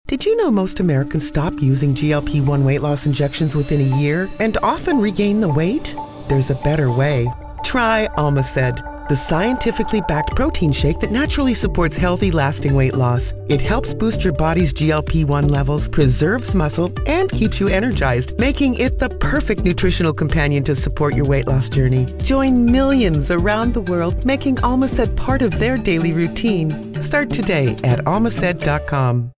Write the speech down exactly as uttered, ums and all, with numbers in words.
Did you know most Americans stop using G L P one weight loss injections within a year and often regain the weight? There's a better way. Try Almaced, the scientifically backed protein shake that naturally supports healthy, lasting weight loss. It helps boost your body's G L P one levels, preserves muscle, and keeps you energized, making it the perfect nutritional companion to support your weight loss journey. Join millions around the world making Almaced part of their daily routine. Start today at almaced dot com.